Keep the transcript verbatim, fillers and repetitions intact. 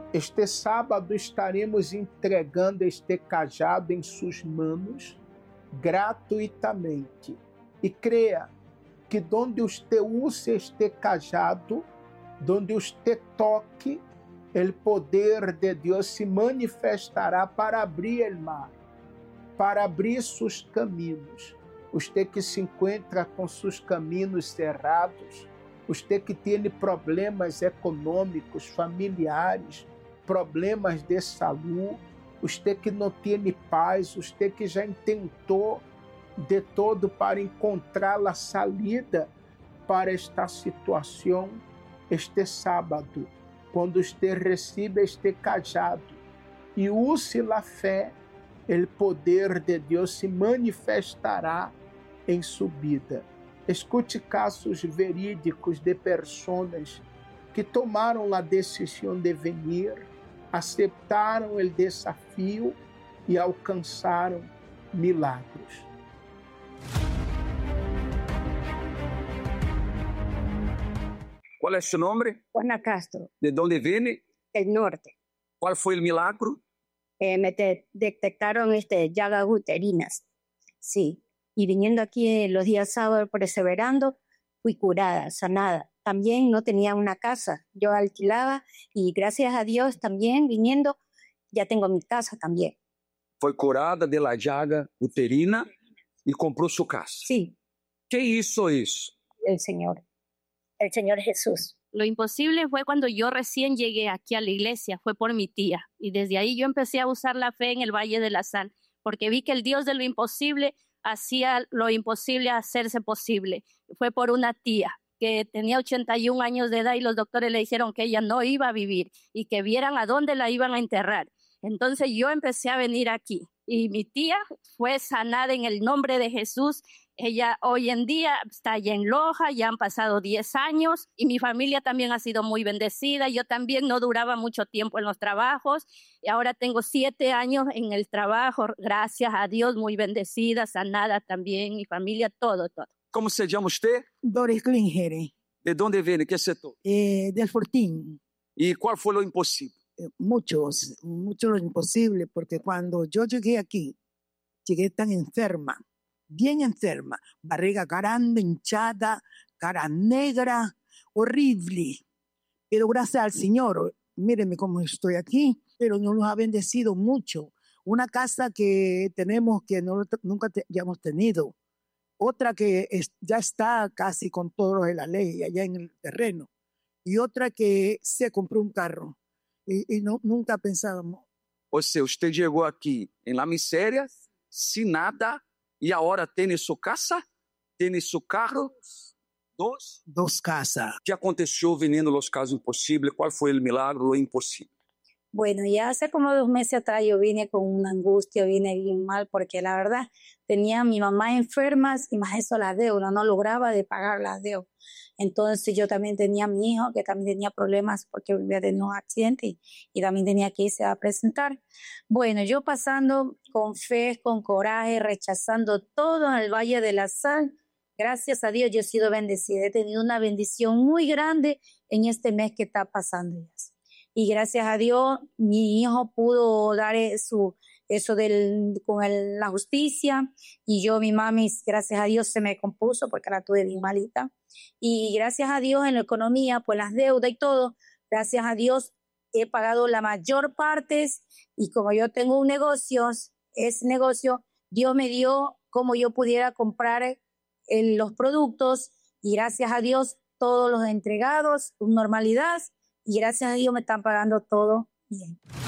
Este sábado estaremos entregando este cajado em suas mãos gratuitamente. E creia que donde usted use este cajado, donde usted toque, o poder de Deus se manifestará para abrir o mar, para abrir seus caminhos. Você que se encontra com seus caminhos cerrados, você que tem problemas econômicos, familiares, problemas de saúde, você que não tem paz, você que já tentou de todo para encontrar a saída para esta situação, este sábado, quando você recebe este cajado e use a fé, o poder de Deus se manifestará em sua vida. Escute casos verídicos de pessoas que tomaram a decisão de vir, aceitaram o desafio e alcançaram milagros. ¿Cuál es su nombre? Juana Castro. ¿De dónde viene? Del norte. ¿Cuál fue el milagro? Eh, me te detectaron este, llagas uterinas. Sí. Y viniendo aquí los días sábados perseverando, fui curada, sanada. También no tenía una casa. Yo alquilaba y gracias a Dios también viniendo ya tengo mi casa también. Fue curada de la llaga uterina y compró su casa. Sí. ¿Qué hizo eso? El Señor. El Señor Jesús. Lo imposible fue cuando yo recién llegué aquí a la iglesia, fue por mi tía. Y desde ahí yo empecé a usar la fe en el Valle de la Sal, porque vi que el Dios de lo imposible hacía lo imposible hacerse posible. Fue por una tía que tenía ochenta y un años de edad y los doctores le dijeron que ella no iba a vivir y que vieran a dónde la iban a enterrar. Entonces yo empecé a venir aquí y mi tía fue sanada en el nombre de Jesús. Ella hoy en día está allá en Loja, ya han pasado diez años y mi familia también ha sido muy bendecida. Yo también no duraba mucho tiempo en los trabajos y ahora tengo siete años en el trabajo, gracias a Dios, muy bendecida, sanada también, mi familia, todo, todo. ¿Cómo se llama usted? Doris Klingere. ¿De dónde viene? ¿Qué sector? Eh, del Fortín. ¿Y cuál fue lo imposible? Eh, muchos, mucho lo imposible, porque cuando yo llegué aquí, llegué tan enferma, bien enferma, barriga grande, hinchada, cara negra, horrible. Pero gracias al Señor, mírenme cómo estoy aquí, pero nos ha bendecido mucho. Una casa que tenemos que no, nunca te, hayamos tenido. Otra que es, ya está casi con todo lo de la ley allá en el terreno. Y otra que se compró un carro. Y, y no, nunca pensábamos. O sea, usted llegó aquí en la miseria, sin nada, y ahora tiene su casa, tiene su carro, dos. Dos casas. ¿Qué aconteció viniendo los casos imposibles? ¿Cuál fue el milagro, lo imposible? Bueno, ya hace como dos meses atrás yo vine con una angustia, vine bien mal, porque la verdad tenía a mi mamá enfermas y más eso las deudas, no lograba de pagar las deudas. Entonces yo también tenía a mi hijo que también tenía problemas porque vivía de un accidente y, y también tenía que irse a presentar. Bueno, yo pasando con fe, con coraje, rechazando todo en el Valle de la Sal. Gracias a Dios yo he sido bendecida, he tenido una bendición muy grande en este mes que está pasando ya. Y gracias a Dios mi hijo pudo dar su, eso del, con el, la justicia y yo, mi mami, gracias a Dios se me compuso porque la tuve bien malita. Y gracias a Dios en la economía, pues las deudas y todo, gracias a Dios he pagado la mayor parte y como yo tengo un negocio, ese negocio, Dios me dio como yo pudiera comprar el, los productos y gracias a Dios todos los entregados con normalidad. Y gracias a Dios me están pagando todo bien.